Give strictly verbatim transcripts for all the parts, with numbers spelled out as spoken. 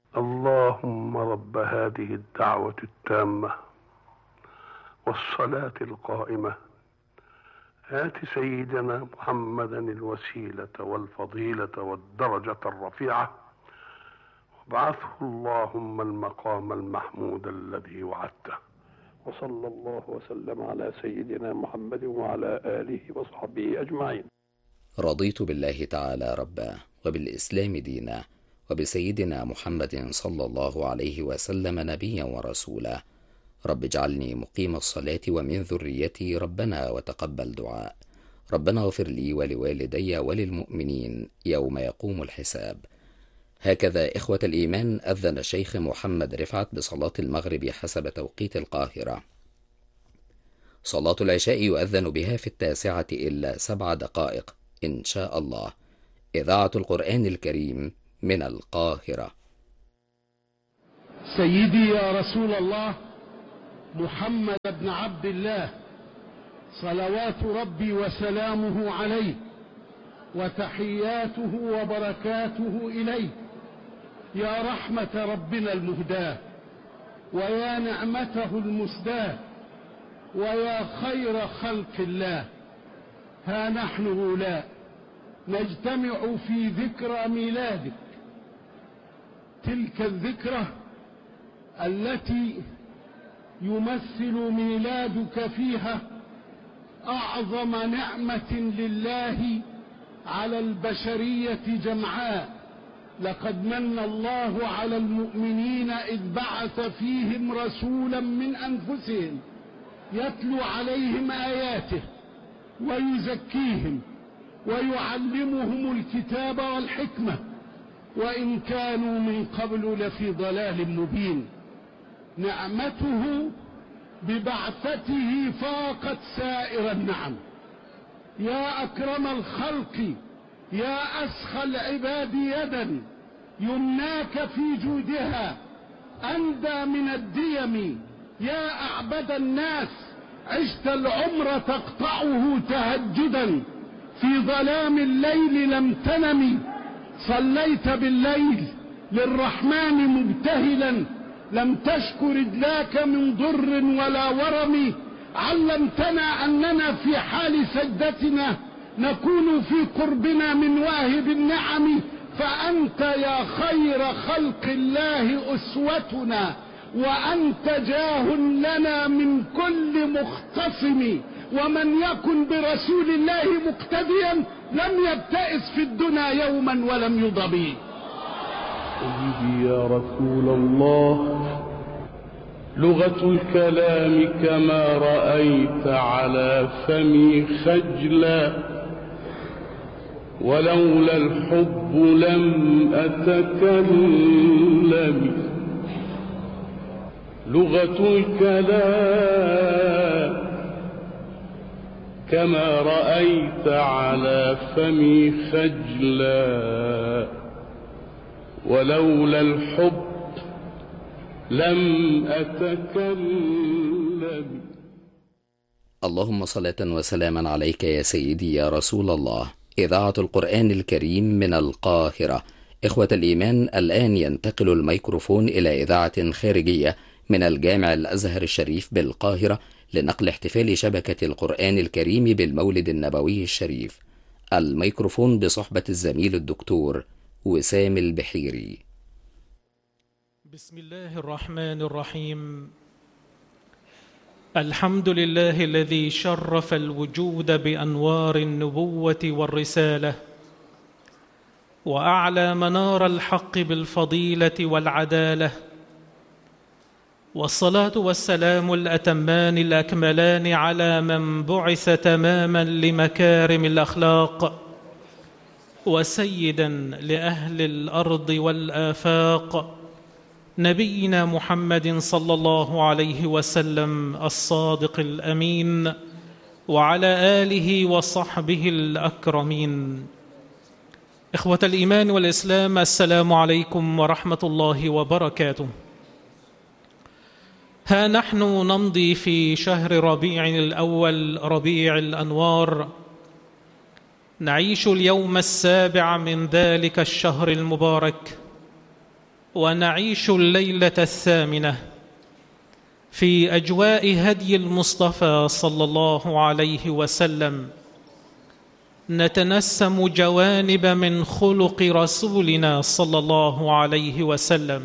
اللهم رب هذه الدعوة التامة والصلاة القائمة آت سيدنا محمدا الوسيلة والفضيلة والدرجة الرفيعة وابعثه اللهم المقام المحمود الذي وعدته. وصلى الله وسلم على سيدنا محمد وعلى آله وصحبه أجمعين. رضيت بالله تعالى ربا وبالإسلام دينا وبسيدنا محمد صلى الله عليه وسلم نبيا ورسولا. رب اجعلني مقيم الصلاة ومن ذريتي ربنا وتقبل دعاء. ربنا اغفر لي ولوالدي وللمؤمنين يوم يقوم الحساب. هكذا إخوة الإيمان أذن الشيخ محمد رفعت بصلاة المغرب حسب توقيت القاهرة. صلاة العشاء يؤذن بها في التاسعة إلا سبع دقائق إن شاء الله. إذاعة القرآن الكريم من القاهرة. سيدي يا رسول الله محمد بن عبد الله صلوات ربي وسلامه عليه وتحياته وبركاته إليه، يا رحمة ربنا المهداة ويا نعمته المسداة ويا خير خلق الله. ها نحن هؤلاء نجتمع في ذكرى ميلادك، تلك الذكرى التي يمثل ميلادك فيها أعظم نعمة لله على البشرية جمعاء. لقد من الله على المؤمنين إذ بعث فيهم رسولا من أنفسهم يتلو عليهم آياته ويزكيهم ويعلمهم الكتاب والحكمة وإن كانوا من قبل لفي ضلال مبين. نعمته ببعثته فاقت سائر النعم. يا أكرم الخلق يا أسخى العباد يدا يمناك في جودها أندى من الديم. يا أعبد الناس عشت العمر تقطعه تهجدا في ظلام الليل لم تنم. صليت بالليل للرحمن مبتهلا لم تشك رجلاك من ضر ولا ورم. علمتنا أننا في حال سجدتنا نكون في قربنا من واهب النعم. فأنت يا خير خلق الله أسوتنا وأنت جاه لنا من كل مختصم. ومن يكن برسول الله مقتديا لم يبتئس في الدنيا يوما ولم يضبي. سيدي يا رسول الله لغة الكلام كما رأيت على فمي خجلا ولولا الحب لم أتكلم. لغة الكلام كما رأيت على فمي خجلا ولولا الحب لم أتكلم. اللهم صلاة وسلاما عليك يا سيدي يا رسول الله. إذاعة القرآن الكريم من القاهرة. إخوة الإيمان، الآن ينتقل الميكروفون إلى إذاعة خارجية من الجامع الأزهر الشريف بالقاهرة لنقل احتفال شبكة القرآن الكريم بالمولد النبوي الشريف. الميكروفون بصحبة الزميل الدكتور وسام البحيري. بسم الله الرحمن الرحيم. الحمد لله الذي شرف الوجود بأنوار النبوة والرسالة وأعلى منار الحق بالفضيلة والعدالة، والصلاة والسلام الأتمان الأكملان على من بعث تماما لمكارم الأخلاق وسيدا لأهل الأرض والآفاق، نبينا محمد صلى الله عليه وسلم الصادق الأمين وعلى آله وصحبه الأكرمين. إخوة الإيمان والإسلام، السلام عليكم ورحمة الله وبركاته. ها نحن نمضي في شهر ربيع الأول، ربيع الأنوار، نعيش اليوم السابع من ذلك الشهر المبارك، ونعيش الليلة الثامنة في أجواء هدي المصطفى صلى الله عليه وسلم، نتنسم جوانب من خلق رسولنا صلى الله عليه وسلم.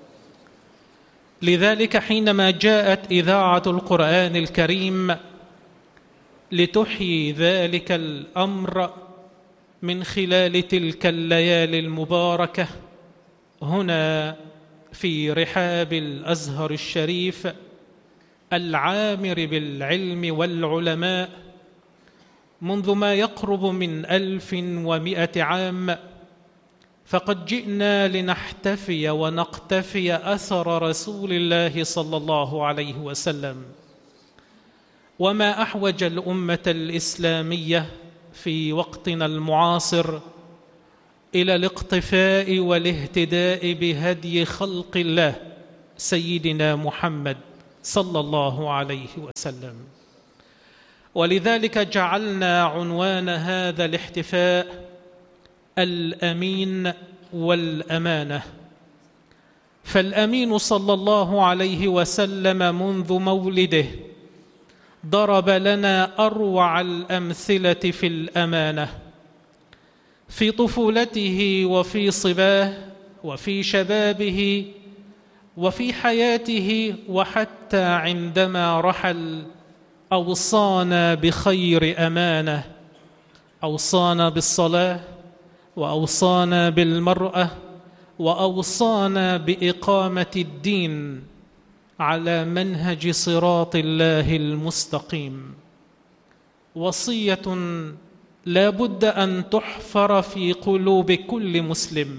لذلك حينما جاءت إذاعة القرآن الكريم لتحيي ذلك الأمر من خلال تلك الليالي المباركة هنا في رحاب الأزهر الشريف العامر بالعلم والعلماء منذ ما يقرب من ألف ومئة عام، فقد جئنا لنحتفي ونقتفي أثر رسول الله صلى الله عليه وسلم. وما أحوج الأمة الإسلامية في وقتنا المعاصر إلى الاقتفاء والاهتداء بهدي خلق الله سيدنا محمد صلى الله عليه وسلم. ولذلك جعلنا عنوان هذا الاحتفاء الأمين والأمانة. فالأمين صلى الله عليه وسلم منذ مولده ضرب لنا أروع الأمثلة في الأمانة، في طفولته وفي صباه وفي شبابه وفي حياته، وحتى عندما رحل أوصانا بخير أمانة. أوصانا بالصلاة، وأوصانا بالمرأة، وأوصانا بإقامة الدين على منهج صراط الله المستقيم. وصية لا بد أن تحفر في قلوب كل مسلم،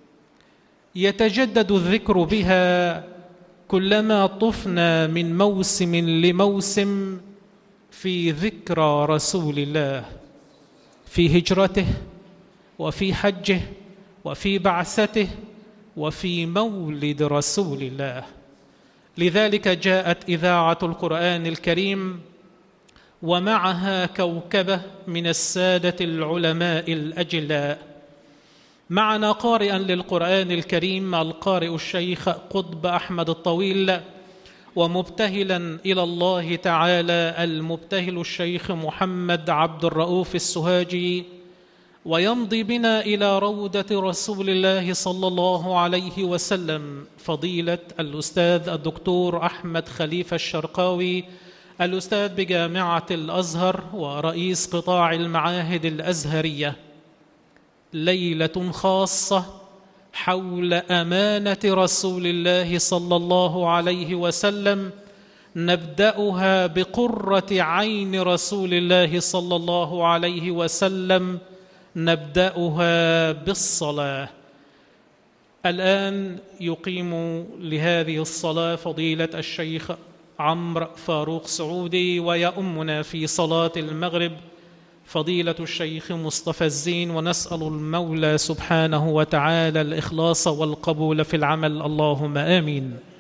يتجدد الذكر بها كلما طفنا من موسم لموسم في ذكرى رسول الله، في هجرته وفي حجه وفي بعثته وفي مولد رسول الله. لذلك جاءت إذاعة القرآن الكريم ومعها كوكبة من السادة العلماء الأجلاء. معنا قارئا للقرآن الكريم القارئ الشيخ قطب أحمد الطويل، ومبتهلا إلى الله تعالى المبتهل الشيخ محمد عبد الرؤوف السهاجي. ويمضي بنا إلى روضة رسول الله صلى الله عليه وسلم فضيلة الأستاذ الدكتور أحمد خليفة الشرقاوي، الأستاذ بجامعة الأزهر ورئيس قطاع المعاهد الأزهرية. ليلة خاصة حول أمانة رسول الله صلى الله عليه وسلم، نبدأها بقرة عين رسول الله صلى الله عليه وسلم، نبدأها بالصلاة. الآن يقيم لهذه الصلاة فضيلة الشيخ عمرو فاروق سعودي، ويؤمنا في صلاة المغرب فضيلة الشيخ مصطفى الزين، ونسأل المولى سبحانه وتعالى الإخلاص والقبول في العمل، اللهم آمين.